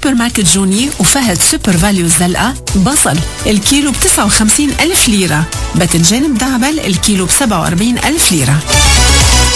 سوبر ماركت جوني وفهد سوبر فاليو الزلقة بصل الكيلو ب59,000 ليرة. باذنجان مدعبل الكيلو ب47,000 ليرة.